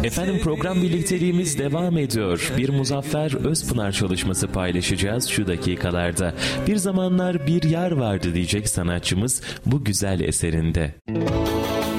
Efendim program birlikteliğimiz devam ediyor. Bir Muzaffer Özpınar çalışması paylaşacağız şu dakikalarda. Bir zamanlar bir yer vardı diyecek sanatçımız bu güzel eserinde.